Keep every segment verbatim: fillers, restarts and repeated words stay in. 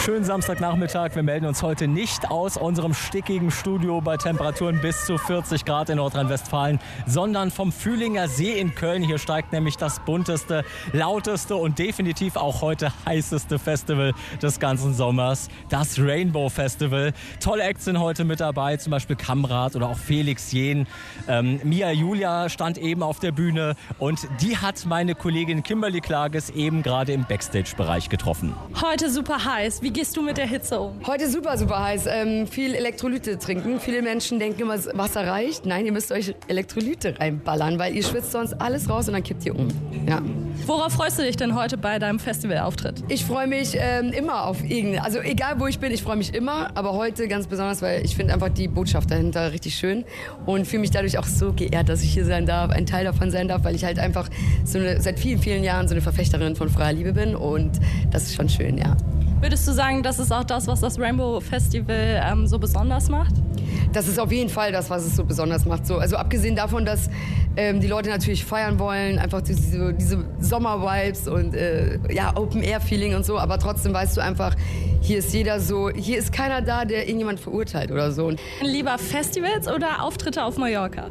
Schönen Samstagnachmittag. Wir melden uns heute nicht aus unserem stickigen Studio bei Temperaturen bis zu vierzig Grad in Nordrhein-Westfalen, sondern vom Fühlinger See in Köln. Hier steigt nämlich das bunteste, lauteste und definitiv auch heute heißeste Festival des ganzen Sommers, das Rainbow Festival. Tolle Acts sind heute mit dabei, zum Beispiel Kamrat oder auch Felix Jähn. Ähm, Mia Julia stand eben auf der Bühne und die hat meine Kollegin Kimberly Klages eben gerade im Backstage-Bereich getroffen. Heute super heiß. Wie gehst du mit der Hitze um? Heute super, super heiß. Ähm, viel Elektrolyte trinken. Viele Menschen denken immer, Wasser reicht. Nein, ihr müsst euch Elektrolyte reinballern, weil ihr schwitzt sonst alles raus und dann kippt ihr um. Ja. Worauf freust du dich denn heute bei deinem Festivalauftritt? Ich freue mich ähm, immer auf irgendeine, also egal wo ich bin, ich freue mich immer, aber heute ganz besonders, weil ich finde einfach die Botschaft dahinter richtig schön und fühle mich dadurch auch so geehrt, dass ich hier sein darf, ein Teil davon sein darf, weil ich halt einfach so eine, seit vielen, vielen Jahren so eine Verfechterin von freier Liebe bin und das ist schon schön, ja. Würdest du sagen, das ist auch das, was das Rainbow Festival ähm, so besonders macht? Das ist auf jeden Fall das, was es so besonders macht. So, also abgesehen davon, dass ähm, die Leute natürlich feiern wollen, einfach diese, diese Sommer-Vibes und äh, ja, Open-Air-Feeling und so, aber trotzdem weißt du einfach, hier ist jeder so, hier ist keiner da, der irgendjemand verurteilt oder so. Lieber Festivals oder Auftritte auf Mallorca?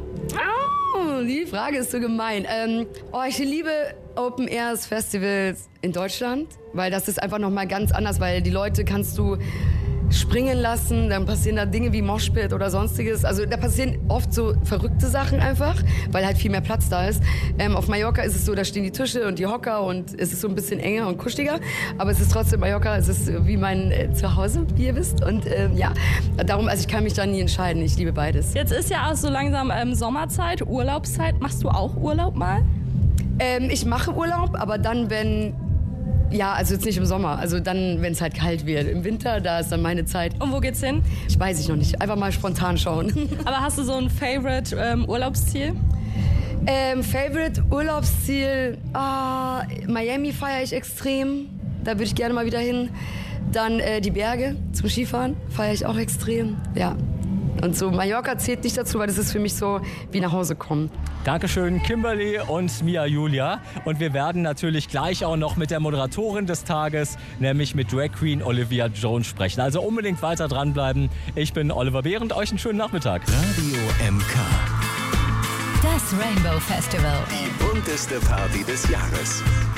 Oh, die Frage ist so gemein. Ähm, oh, ich liebe Open Airs Festivals in Deutschland, weil das ist einfach nochmal ganz anders, weil die Leute kannst du springen lassen, dann passieren da Dinge wie Moshpit oder sonstiges. Also da passieren oft so verrückte Sachen einfach, weil halt viel mehr Platz da ist. Ähm, auf Mallorca ist es so, da stehen die Tische und die Hocker und es ist so ein bisschen enger und kuscheliger, aber es ist trotzdem Mallorca, es ist wie mein äh, Zuhause, wie ihr wisst. Und ähm, ja, darum, also ich kann mich da nie entscheiden, ich liebe beides. Jetzt ist ja auch so langsam ähm, Sommerzeit, Urlaubszeit. Machst du auch Urlaub mal? Ähm, ich mache Urlaub, aber dann, wenn... Ja, also jetzt nicht im Sommer, also dann, wenn es halt kalt wird. Im Winter, da ist dann meine Zeit. Und wo geht's hin? Ich weiß ich noch nicht, einfach mal spontan schauen. Aber hast du so ein Favorite ähm, Urlaubsziel? Ähm, Favorite Urlaubsziel, ah, Miami feiere ich extrem, da würde ich gerne mal wieder hin. Dann äh, die Berge zum Skifahren feiere ich auch extrem, ja. Und so Mallorca zählt nicht dazu, weil das ist für mich so wie nach Hause kommen. Dankeschön, Kimberly und Mia Julia. Und wir werden natürlich gleich auch noch mit der Moderatorin des Tages, nämlich mit Drag Queen Olivia Jones sprechen. Also unbedingt weiter dranbleiben. Ich bin Oliver Behrendt, euch einen schönen Nachmittag. Radio M K. Das Rainbow Festival. Die bunteste Party des Jahres.